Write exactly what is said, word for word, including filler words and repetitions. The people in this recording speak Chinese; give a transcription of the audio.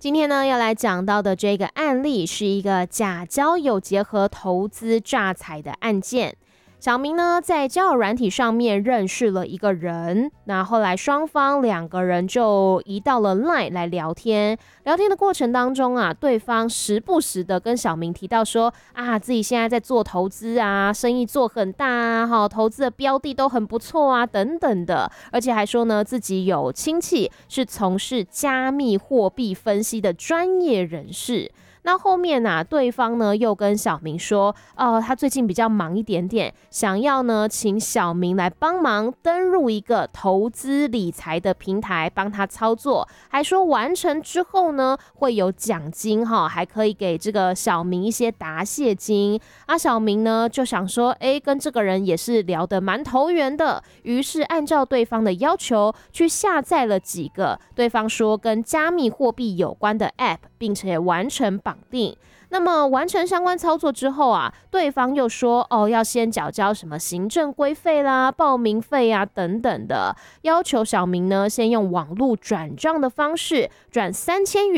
今天呢，要来讲到的这个案例是一个假交友结合投资诈财的案件。小明呢，在交友软体上面认识了一个人，那后来双方两个人就移到了 LINE 来聊天。聊天的过程当中啊，对方时不时的跟小明提到说啊，自己现在在做投资啊，生意做很大啊，投资的标的都很不错啊，等等的，而且还说呢，自己有亲戚是从事加密货币分析的专业人士。那后面啊，对方呢又跟小明说，哦，他最近比较忙一点点，想要呢请小明来帮忙登入一个投资理财的平台，帮他操作，还说完成之后呢会有奖金哈，还可以给这个小明一些答谢金。啊，小明呢就想说，哎，跟这个人也是聊得蛮投缘的，于是按照对方的要求去下载了几个对方说跟加密货币有关的 App， 并且完成绑定。那么完成相关操作之后啊，对方又说哦，要先缴交什么行政规费啦、报名费啊等等的，要求小明呢先用网络转账的方式转三千元。